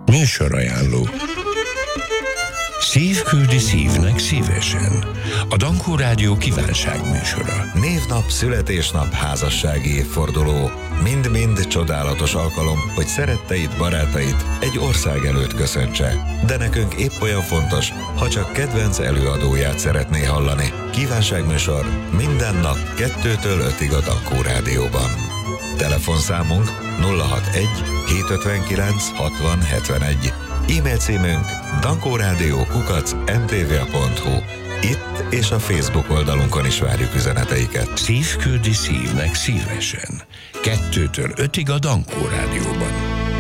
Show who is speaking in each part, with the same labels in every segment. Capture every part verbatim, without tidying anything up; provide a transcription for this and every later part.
Speaker 1: Műsorajánló. Szív küldi szívnek szívesen. A Dankó Rádió kívánságműsora.
Speaker 2: Névnap, születésnap, házassági évforduló. Mind-mind csodálatos alkalom, hogy szeretteid, barátait egy ország előtt köszöntse. De nekünk épp olyan fontos, ha csak kedvenc előadóját szeretné hallani. Kívánságműsor minden nap kettőtől ötig a Dankó Rádióban. Telefonszámunk nulla hatvanegy hétszázötvenkilenc hatvan hetvenegy. E-mail címünk dankórádió kukac em té vé pont hu. Itt és a Facebook oldalunkon is várjuk üzeneteiket.
Speaker 1: Szív küldi szívnek szívesen. Kettőtől ötig a Dankó Rádióban.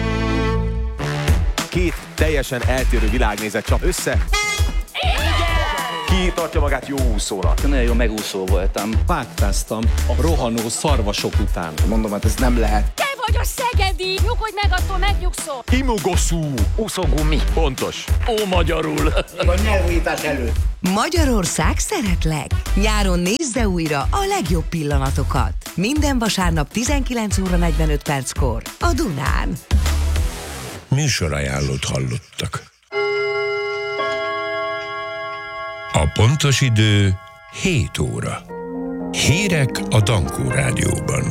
Speaker 3: Két teljesen eltérő világnézet csap össze. Ki tartja magát jó úszónak?
Speaker 4: Nagyon jó megúszó voltam.
Speaker 5: Páttáztam a rohanó szarvasok után.
Speaker 3: Mondom, hát ez nem lehet.
Speaker 6: Te vagy a szegedi! Nyugodj meg, attól megnyugszol!
Speaker 3: Imogoszú! Úszógumi. Pontos. Ó, magyarul.
Speaker 7: A nyelvújítás előtt.
Speaker 8: Magyarország szeretlek! Nyáron nézze újra a legjobb pillanatokat. Minden vasárnap tizenkilenc óra negyvenöt perckor a Dunán.
Speaker 1: Műsorajánlót hallottak. A pontos idő hét óra. Hírek a Dankó Rádióban.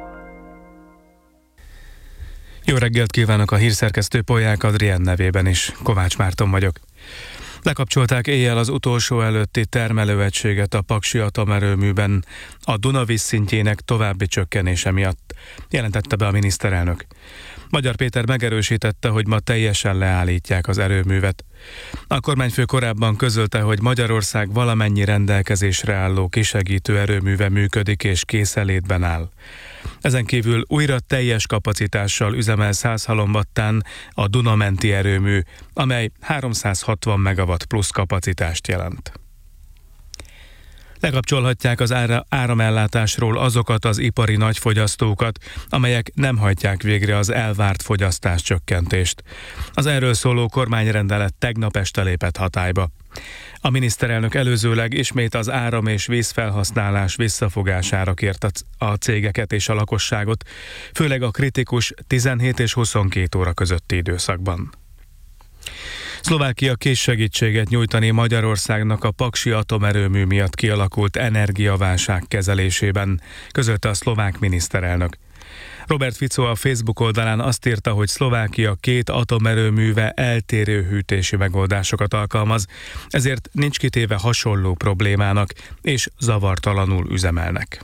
Speaker 9: Jó reggelt kívánok, a hírszerkesztő Polyák Adrien nevében is. Kovács Márton vagyok. Lekapcsolták éjjel az utolsó előtti termelőegységet a Paksi atomerőműben a Duna vízszintjének további csökkenése miatt, jelentette be a miniszterelnök. Magyar Péter megerősítette, hogy ma teljesen leállítják az erőművet. A kormányfő korábban közölte, hogy Magyarország valamennyi rendelkezésre álló kisegítő erőműve működik és készenlétben áll. Ezen kívül újra teljes kapacitással üzemel Százhalombattán a Duna-menti erőmű, amely háromszázhatvan megawatt plusz kapacitást jelent. Lekapcsolhatják az ára, áramellátásról azokat az ipari nagyfogyasztókat, amelyek nem hajtják végre az elvárt fogyasztás csökkentést. Az erről szóló kormányrendelet tegnap este lépett hatályba. A miniszterelnök előzőleg ismét az áram- és vízfelhasználás visszafogására kért a cégeket és a lakosságot, főleg a kritikus tizenhét és huszonkét óra közötti időszakban. Szlovákia kész segítséget nyújtani Magyarországnak a Paksi atomerőmű miatt kialakult energiaválság kezelésében, közölte a szlovák miniszterelnök. Robert Fico a Facebook oldalán azt írta, hogy Szlovákia két atomerőműve eltérő hűtési megoldásokat alkalmaz, ezért nincs kitéve hasonló problémának, és zavartalanul üzemelnek.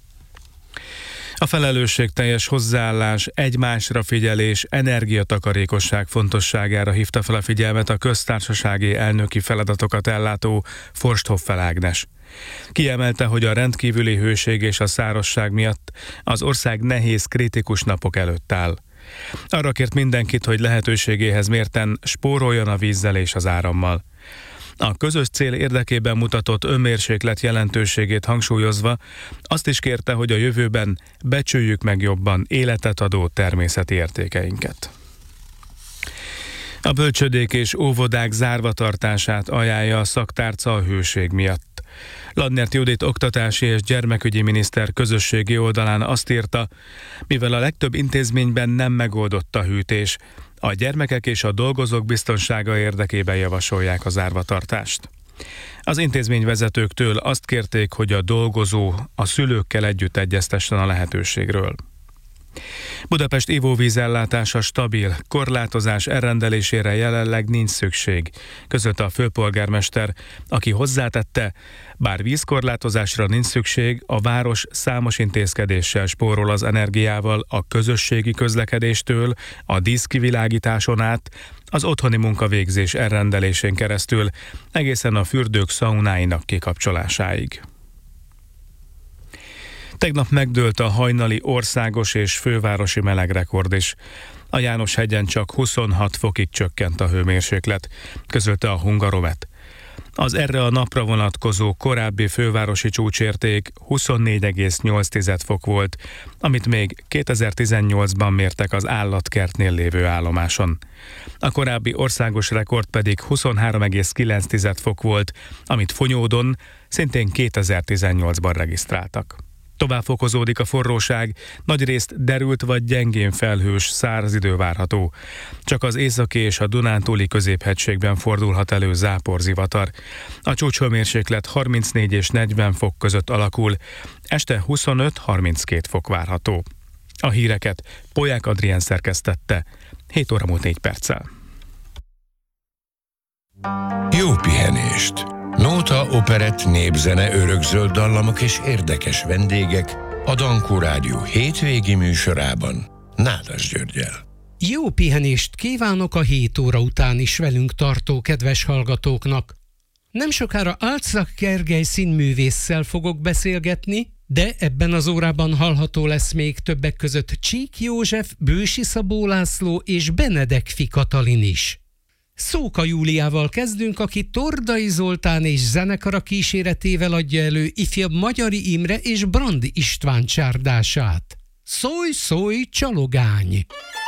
Speaker 9: A felelősségteljes hozzáállás, egymásra figyelés, energiatakarékosság fontosságára hívta fel a figyelmet a köztársasági elnöki feladatokat ellátó Forsthoffer Ágnes. Kiemelte, hogy a rendkívüli hőség és a szárazság miatt az ország nehéz, kritikus napok előtt áll. Arra kért mindenkit, hogy lehetőségéhez mérten spóroljon a vízzel és az árammal. A közös cél érdekében mutatott önmérséklet jelentőségét hangsúlyozva azt is kérte, hogy a jövőben becsüljük meg jobban életet adó természeti értékeinket. A bölcsödék és óvodák zárvatartását ajánlja a szaktárca a hőség miatt. Ladnert Judit oktatási és gyermekügyi miniszter közösségi oldalán azt írta, mivel a legtöbb intézményben nem megoldott a hűtés, a gyermekek és a dolgozók biztonsága érdekében javasolják a zárvatartást. Az intézményvezetőktől azt kérték, hogy a dolgozó a szülőkkel együtt egyeztessen a lehetőségről. Budapest ivóvízellátása stabil, korlátozás elrendelésére jelenleg nincs szükség, közölte a főpolgármester, aki hozzátette, bár vízkorlátozásra nincs szükség, a város számos intézkedéssel spórol az energiával a közösségi közlekedéstől, a díszkivilágításon át, az otthoni munkavégzés elrendelésén keresztül, egészen a fürdők szaunáinak kikapcsolásáig. Tegnap megdőlt a hajnali országos és fővárosi melegrekord is. A János-hegyen csak huszonhat fokig csökkent a hőmérséklet, közölte a Hungaromet. Az erre a napra vonatkozó korábbi fővárosi csúcsérték huszonnégy egész nyolc fok volt, amit még kétezer-tizennyolcban mértek az állatkertnél lévő állomáson. A korábbi országos rekord pedig huszonhárom egész kilenc fok volt, amit Fonyódon szintén kétezer-tizennyolcban regisztráltak. Tovább fokozódik a forróság, nagyrészt derült vagy gyengén felhős, száraz idő várható. Csak az északi és a Dunántúli középhegységben fordulhat elő záporzivatar. A csúcshőmérséklet harmincnégy és negyven fok között alakul, este huszonöt-harminckét fok várható. A híreket Polyák Adrien szerkesztette, hét óra múlt négy perccel.
Speaker 1: Jó pihenést! Nóta, operett, népzene, örökzöld dallamok és érdekes vendégek a Dankó Rádió hétvégi műsorában Nádas Györggyel.
Speaker 4: Jó pihenést kívánok a hét óra után is velünk tartó kedves hallgatóknak. Nem sokára Álczak Gergely színművésszel fogok beszélgetni, de ebben az órában hallható lesz még többek között Csík József, Bősi Szabó László és Benedek Fi Katalin is. Szóka Júliával kezdünk, aki Tordai Zoltán és zenekara kíséretével adja elő ifjabb Magyari Imre és Brandi István csárdását. Szólj, szólj, csalogány!